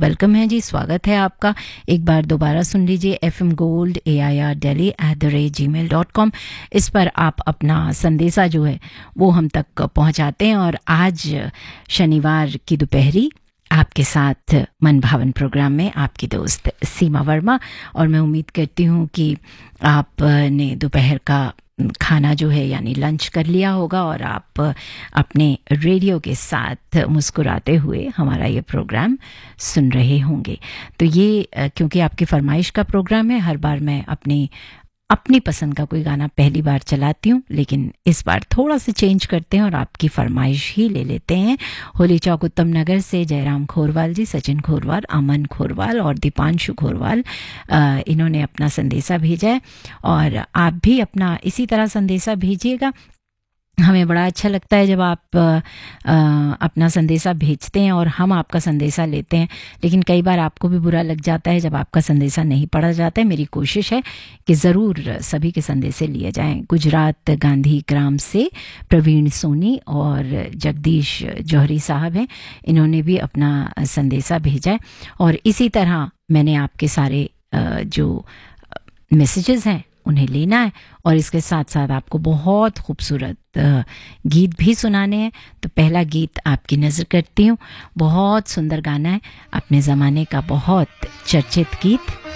Welcome है जी, स्वागत है आपका। एक बार दोबारा सुन लीजिए FM Gold AIR Delhi@gmail.com। इस पर आप अपना संदेशा जो है वो हम तक पहुंचाते हैं। और आज शनिवार की दोपहरी आपके साथ मन भावन प्रोग्राम में आपकी दोस्त सीमा वर्मा। और मैं उम्मीद करती हूँ कि आपने दोपहर का खाना जो है यानी लंच कर लिया होगा और आप अपने रेडियो के साथ मुस्कुराते हुए हमारा ये प्रोग्राम सुन रहे होंगे। तो ये क्योंकि आपकी फरमाइश का प्रोग्राम है, हर बार मैं अपनी पसंद का कोई गाना पहली बार चलाती हूँ, लेकिन इस बार थोड़ा सा चेंज करते हैं और आपकी फरमाइश ही ले लेते हैं। होली चौक उत्तम नगर से जयराम खोरवाल जी, सचिन खोरवाल, अमन खोरवाल और दीपांशु खोरवाल इन्होंने अपना संदेशा भेजा है। और आप भी अपना इसी तरह संदेशा भेजिएगा। हमें बड़ा अच्छा लगता है जब आप अपना संदेशा भेजते हैं और हम आपका संदेशा लेते हैं, लेकिन कई बार आपको भी बुरा लग जाता है जब आपका संदेशा नहीं पढ़ा जाता है। मेरी कोशिश है कि ज़रूर सभी के संदेशे लिए जाएं। गुजरात गांधी ग्राम से प्रवीण सोनी और जगदीश जौहरी साहब हैं, इन्होंने भी अपना संदेशा भेजा है। और इसी तरह मैंने आपके सारे जो मैसेजेस हैं उन्हें लेना है और इसके साथ साथ आपको बहुत खूबसूरत गीत भी सुनाने हैं। तो पहला गीत आपकी नज़र करती हूँ, बहुत सुंदर गाना है, अपने ज़माने का बहुत चर्चित गीत।